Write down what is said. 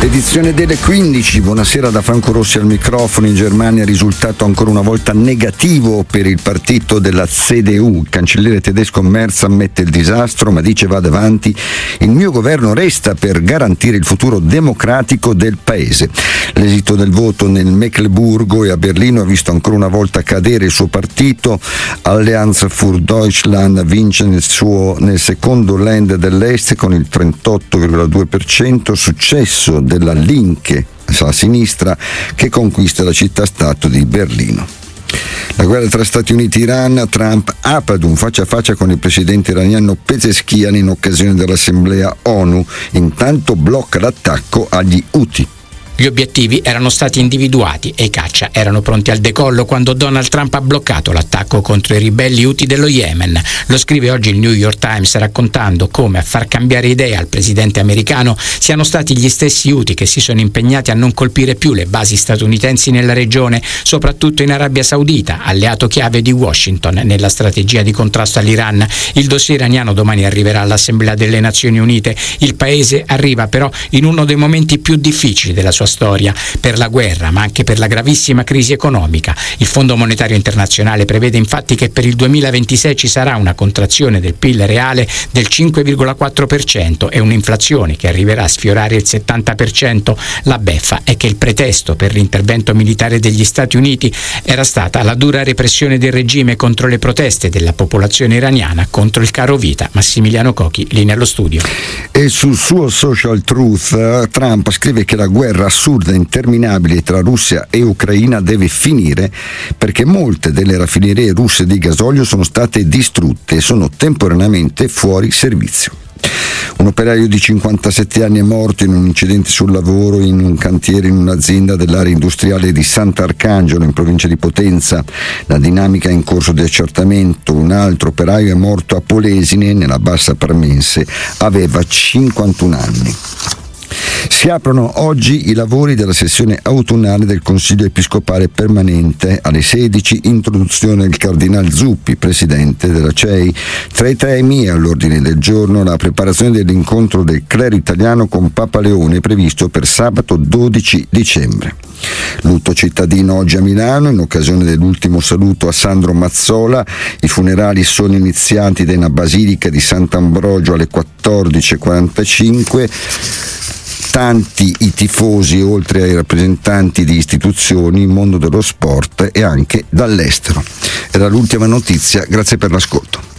Edizione delle 15, buonasera da Franco Rossi al microfono. In Germania risultato ancora una volta negativo per il partito della CDU. Il cancelliere tedesco Merz ammette il disastro ma dice vada avanti, il mio governo resta per garantire il futuro democratico del paese. L'esito del voto nel Meckelburgo e a Berlino ha visto ancora una volta cadere il suo partito. Allianz für Deutschland vince nel secondo Land dell'Est con il 38,2%, successo della Linke, la sinistra, che conquista la città-stato di Berlino. La guerra tra Stati Uniti e Iran, Trump apre ad un faccia a faccia con il presidente iraniano Pezeshkian in occasione dell'Assemblea ONU, intanto blocca l'attacco agli Houthi. Gli obiettivi erano stati individuati e i caccia erano pronti al decollo quando Donald Trump ha bloccato l'attacco contro i ribelli Houthi dello Yemen. Lo scrive oggi il New York Times, raccontando come a far cambiare idea al presidente americano siano stati gli stessi Houthi che si sono impegnati a non colpire più le basi statunitensi nella regione, soprattutto in Arabia Saudita, alleato chiave di Washington nella strategia di contrasto all'Iran. Il dossier iraniano domani arriverà all'Assemblea delle Nazioni Unite. Il paese arriva però in uno dei momenti più difficili della sua storia, per la guerra ma anche per la gravissima crisi economica. Il Fondo Monetario Internazionale prevede infatti che per il 2026 ci sarà una contrazione del PIL reale del 5,4% e un'inflazione che arriverà a sfiorare il 70%. La beffa è che il pretesto per l'intervento militare degli Stati Uniti era stata la dura repressione del regime contro le proteste della popolazione iraniana contro il caro vita. Massimiliano Cocchi, lì nello studio. E sul suo Social Truth Trump scrive che la guerra assurda e interminabile tra Russia e Ucraina deve finire perché molte delle raffinerie russe di gasolio sono state distrutte e sono temporaneamente fuori servizio. Un operaio di 57 anni è morto in un incidente sul lavoro in un cantiere in un'azienda dell'area industriale di Sant'Arcangelo in provincia di Potenza. La dinamica è in corso di accertamento. Un altro operaio è morto a Polesine nella Bassa Parmense, aveva 51 anni. Si aprono oggi i lavori della sessione autunnale del Consiglio Episcopale Permanente. Alle 16 introduzione del Cardinal Zuppi, presidente della CEI. Tra i temi è all'ordine del giorno la preparazione dell'incontro del clero italiano con Papa Leone previsto per sabato 12 dicembre. Lutto cittadino oggi a Milano in occasione dell'ultimo saluto a Sandro Mazzola. I funerali sono iniziati nella Basilica di Sant'Ambrogio alle 14:45. Tanti i tifosi, oltre ai rappresentanti di istituzioni, mondo dello sport e anche dall'estero. Era l'ultima notizia, grazie per l'ascolto.